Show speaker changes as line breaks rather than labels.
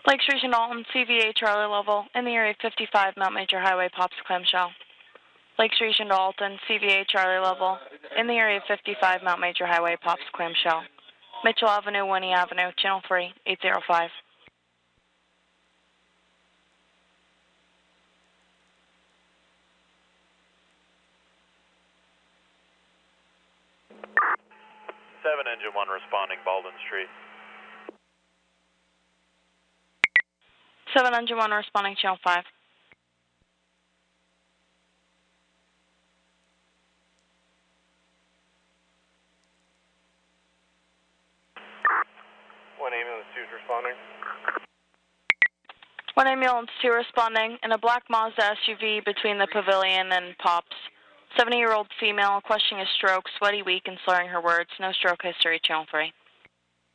Lake Station Alton, CVA Charlie level, in the area of 55 Mount Major Highway, pops clamshell. Lake Station Alton, CVA Charlie level, in the area of 55 Mount Major Highway, pops clamshell. Mitchell Avenue, Winnie Avenue, Channel 3, 805.
Engine 1 responding, Baldwin Street.
7 Engine 1 responding, Channel 5.
One ambulance 2 is responding.
1 ambulance 2 responding, in a black Mazda SUV between the pavilion and pops. 70-year-old female, questioning a stroke, sweaty, weak, and slurring her words. No stroke history, Channel 3.